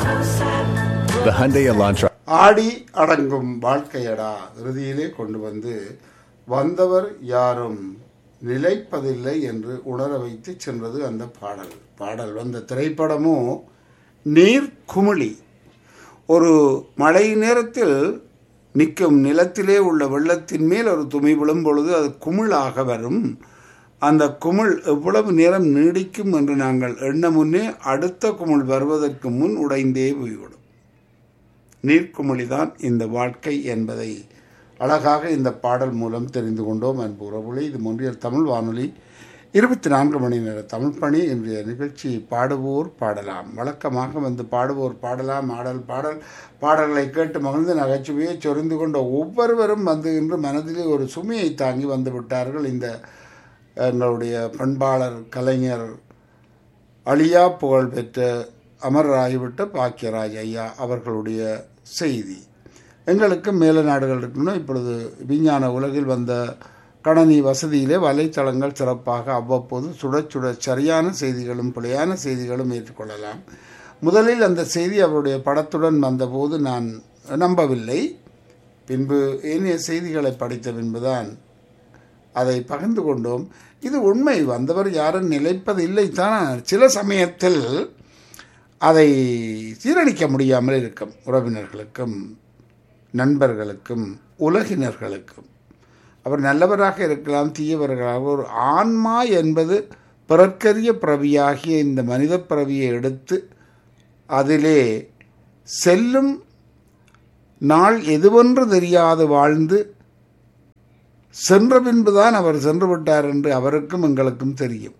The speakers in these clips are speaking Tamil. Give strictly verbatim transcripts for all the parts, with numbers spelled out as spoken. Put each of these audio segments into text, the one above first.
The Hyundai Elantra. ஆடி அடங்கும் வாழ்க்கையடா இறுதியிலே கொண்டு வந்து வந்தவர் யாரும் நிலைப்பதில்லை என்று உணர வைத்து சென்றது அந்த பாடல். பாடல் வந்த திரைப்படமும் நீர் குமிழி. ஒரு மழை நேரத்தில் நிற்கும் நிலத்திலே உள்ள வெள்ளத்தின் மேல் ஒரு துமி விழும் பொழுது அது குமிழாக வரும். அந்த குமிழ் எவ்வளவு நேரம் நீடிக்கும் என்று நாங்கள் எண்ண முன்னே அடுத்த குமிழ் வருவதற்கு முன் உடைந்தே போய்விடும். நீர்க்குமிழிதான் இந்த வாழ்க்கை என்பதை அழகாக இந்த பாடல் மூலம் தெரிந்து கொண்டோம். அன்பு உறவுகளே, இது மொன்றியல் தமிழ் வானொலி இருபத்தி நான்கு மணி நேர தமிழ் பணி. இன்றைய நிகழ்ச்சி பாடுவோர் பாடலாம். வழக்கமாக வந்து பாடுவோர் பாடலாம், ஆடல் பாடல் பாடல்களை கேட்டு மகிழ்ந்து நகைச்சுவையை சொரிந்து கொண்ட ஒவ்வொருவரும் வந்து இன்று மனதிலே ஒரு சுமையை தாங்கி வந்து விட்டார்கள். இந்த எங்களுடைய பண்பாளர் கலைஞர் அழியா புகழ் பெற்ற அமரராகிவிட்ட பாக்கியராஜ் ஐயா அவர்களுடைய செய்தி எங்களுக்கு மேல நாடுகள் இருக்கணும். இப்பொழுது விஞ்ஞான உலகில் வந்த கணனி வசதியிலே வலைத்தளங்கள் சிறப்பாக அவ்வப்போது சுட சுட சரியான செய்திகளும் பிழையான செய்திகளும் ஏற்றுக்கொள்ளலாம். முதலில் அந்த செய்தி அவருடைய படத்துடன் வந்தபோது நான் நம்பவில்லை. பின்பு ஏனைய செய்திகளை படித்த பின்புதான் அதை பகிர்ந்து கொண்டோம். இது உண்மை. வந்தவர் யாரும் நிலைப்பதில்லை தான். சில சமயத்தில் அதை சீரழிக்க முடியாமல் இருக்கும். உறவினர்களுக்கும் நண்பர்களுக்கும் உலகினர்களுக்கும் அவர் நல்லவராக இருக்கலாம், தீயவர்களாக. ஒரு ஆன்மா என்பது பிறர்க்கரிய பிறவியாகிய இந்த மனித பிறவியை எடுத்து அதிலே செல்லும் நாள் எதுவென்று தெரியாது வாழ்ந்து சென்ற பின்புதான் அவர் சென்று விட்டார் என்று அவருக்கும் எங்களுக்கும் தெரியும்.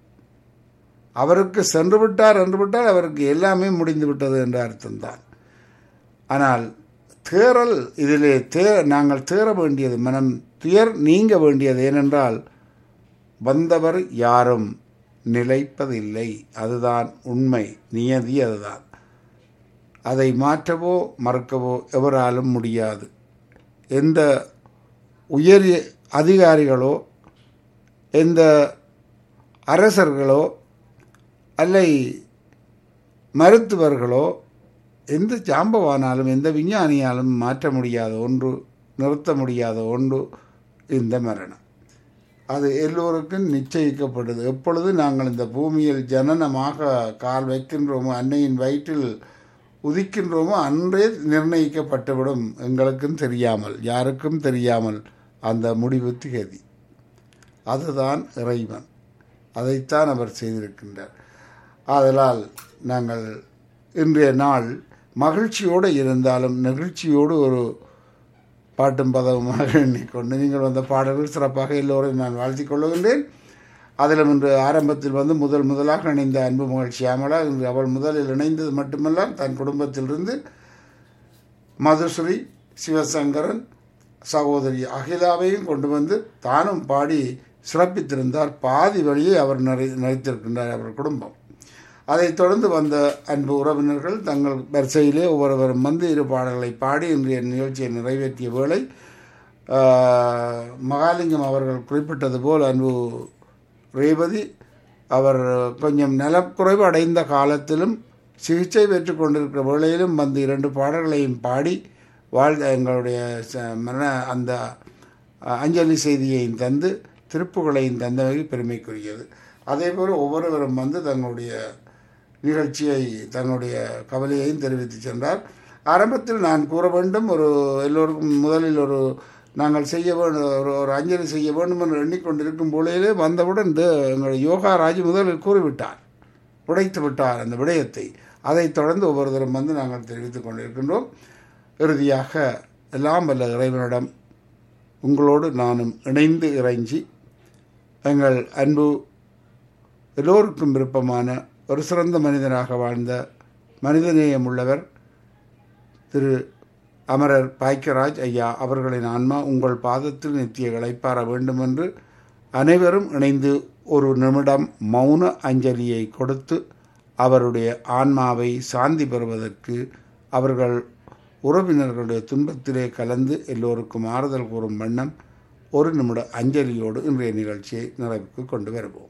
அவருக்கு சென்று விட்டார் என்று விட்டால் அவருக்கு எல்லாமே முடிந்து விட்டது என்ற அர்த்தம்தான். ஆனால் தேறல் இதிலே தே நாங்கள் தேற வேண்டியது, மனம் துயர் நீங்க வேண்டியது. ஏனென்றால் வந்தவர் யாரும் நிலைப்பதில்லை. அதுதான் உண்மை, நியதி. அதுதான். அதை மாற்றவோ மறுக்கவோ எவராலும் முடியாது. எந்த உயர் அதிகாரிகளோ எந்த அரசர்களோ அல்லை மருத்துவர்களோ எந்த ஜாம்பவானாலும் எந்த விஞ்ஞானியாலும் மாற்ற முடியாத ஒன்று, நிறுத்த முடியாத ஒன்று இந்த மரணம். அது எல்லோருக்கும் நிச்சயிக்கப்படுது. எப்பொழுது நாங்கள் இந்த பூமியில் ஜனனமாக கால் வைக்கின்றோமோ, அன்னையின் வயிற்றில் உதிக்கின்றோமோ அன்றே நிர்ணயிக்கப்பட்டுவிடும். எங்களுக்கும் தெரியாமல், யாருக்கும் தெரியாமல் அந்த முடிவு திகதி. அதுதான் இறைவன். அதைத்தான் அவர் செய்திருக்கின்றார். ஆதலால் நாங்கள் இன்றைய நாள் மகிழ்ச்சியோடு இருந்தாலும் நெகிழ்ச்சியோடு ஒரு பாட்டும் பதவுமாக எண்ணிக்கொண்டு நீங்கள் வந்த பாடல்கள் சிறப்பாக எல்லோரையும் நான் வாழ்த்திக் கொள்ளுகின்றேன். அதிலும் இன்று ஆரம்பத்தில் வந்து முதல் முதலாக இணைந்த அன்பு மகிழ்ச்சி ஆமலா இன்று அவள் முதலில் இணைந்தது மட்டுமல்ல, தன் குடும்பத்திலிருந்து மதுஸ்ரீ, சிவசங்கரன், சகோதரி அகிலாவையும் கொண்டு வந்து தானும் பாடி சிறப்பித்திருந்தார். பாதி வழியை அவர் நிறை நிறைத்திருக்கின்றார் அவர் குடும்பம். அதைத் தொடர்ந்து வந்த அன்பு உறவினர்கள் தங்கள் வரிசையிலே ஒவ்வொருவரும் வந்து இரு பாடல்களை பாடி இன்றைய நிகழ்ச்சியை நிறைவேற்றிய வேளை மகாலிங்கம் அவர்கள் குறிப்பிட்டது போல் அன்பு ரேவதி அவர் கொஞ்சம் நலக்குறைவு அடைந்த காலத்திலும் சிகிச்சை பெற்று கொண்டிருக்கிற வேளையிலும் வந்து இரண்டு பாடல்களையும் பாடி வாழ் எங்களுடைய மரண அந்த அஞ்சலி செய்தியையும் தந்து திருப்புகளையும் தந்தவை பெருமைக்குரியது. அதேபோல் ஒவ்வொருவரும் வந்து தங்களுடைய நிகழ்ச்சியை தன்னுடைய கவலையையும் தெரிவித்து சென்றார். ஆரம்பத்தில் நான் கூற வேண்டும், ஒரு எல்லோருக்கும் முதலில் ஒரு நாங்கள் செய்ய வேண்டும், ஒரு ஒரு அஞ்சலி செய்ய வேண்டும் என்று எண்ணிக்கொண்டிருக்கும் போலேயே வந்தவுடன் எங்களுடைய யோகா ராஜ் முதலில் கூறிவிட்டார், உடைத்து விட்டார் அந்த விடயத்தை. அதைத் தொடர்ந்து ஒவ்வொருத்தரும் வந்து நாங்கள் தெரிவித்துக் கொண்டிருக்கின்றோம். இறுதியாக எல்லாம் வல்ல இறைவனிடம் உங்களோடு நானும் இணைந்து இறைஞ்சி எங்கள் அன்பு எல்லோருக்கும் விருப்பமான ஒரு சிறந்த மனிதனாக வாழ்ந்த மனிதநேயம் உள்ளவர் திரு அமரர் பாக்கியராஜ் ஐயா அவர்களின் ஆன்மா உங்கள் பாதத்தில் நித்திய இளைப்பாற வேண்டும் என்று அனைவரும் இணைந்து ஒரு நிமிடம் மௌன அஞ்சலியை கொடுத்து அவருடைய ஆன்மாவை சாந்தி பெறுவதற்கு அவர்கள் உறவினர்களுடைய துன்பத்திலே கலந்து எல்லோருக்கும் ஆறுதல் கூறும் வண்ணம் ஒரு நிமிட அஞ்சலியோடு இன்றைய நிகழ்ச்சியை நிறைவுக்கு கொண்டு வருவோம்.